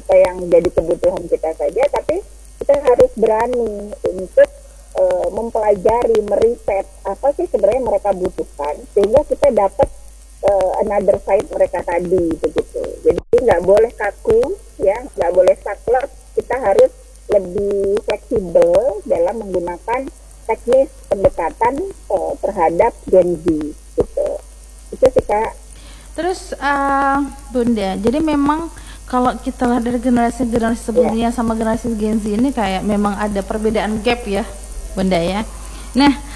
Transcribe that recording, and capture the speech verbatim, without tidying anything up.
apa yang jadi kebutuhan kita saja, tapi kita harus berani untuk uh, mempelajari, meriset apa sih sebenarnya mereka butuhkan, sehingga kita dapat uh, another side mereka tadi begitu. Jadi nggak boleh kaku, ya, nggak boleh saklek. Kita harus lebih fleksibel dalam menggunakan teknis pendekatan uh, terhadap Gen Z gitu. Itu sih Kak. Terus uh, Bunda, jadi memang kalau kita lihat dari generasi-generasi sebelumnya yeah. sama generasi Gen Z ini kayak memang ada perbedaan gap ya Bunda ya. Nah